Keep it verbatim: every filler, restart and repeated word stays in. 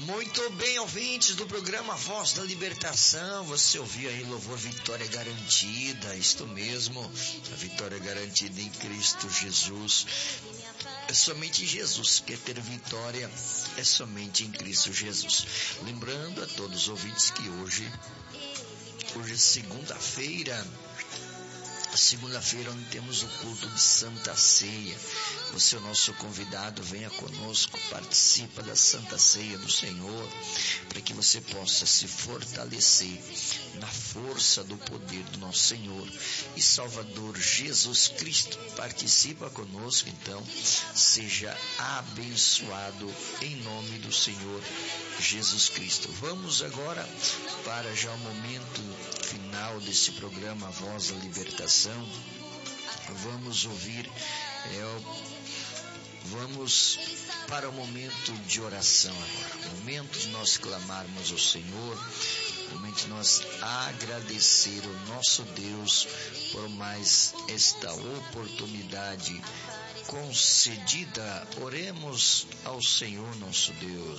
Muito bem, ouvintes do programa Voz da Libertação, você ouviu aí louvor Vitória Garantida, isto mesmo, a vitória garantida em Cristo Jesus. É somente em Jesus, quer ter vitória, é somente em Cristo Jesus. Lembrando a todos os ouvintes que hoje, hoje é segunda-feira, segunda-feira onde temos o culto de Santa Ceia. Você é o nosso convidado, venha conosco, participa da Santa Ceia do Senhor, para que você possa se fortalecer na força do poder do nosso Senhor e Salvador Jesus Cristo. Participa conosco, então, seja abençoado em nome do Senhor Jesus Cristo. Vamos agora para já o momento final desse programa Voz da Libertação. Vamos ouvir, é, vamos para o momento de oração agora, o momento de nós clamarmos ao Senhor, o momento de nós agradecer ao nosso Deus por mais esta oportunidade concedida. Oremos ao Senhor nosso Deus.